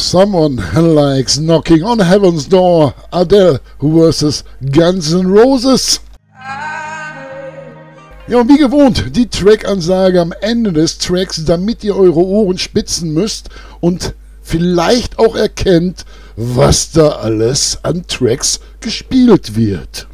Someone likes knocking on heaven's door. Adele vs. Guns N' Roses. Ja, und wie gewohnt, die Track-Ansage am Ende des Tracks, damit ihr eure Ohren spitzen müsst und vielleicht auch erkennt, was da alles an Tracks gespielt wird.